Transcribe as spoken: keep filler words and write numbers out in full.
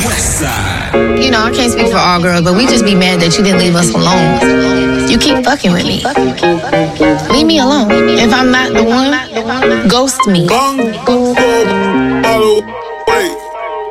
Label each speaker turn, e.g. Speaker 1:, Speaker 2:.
Speaker 1: You know, I can't speak for all girls, but we just be mad that you didn't leave us alone. You keep fucking with me. Leave me alone. If I'm not the one, ghost me.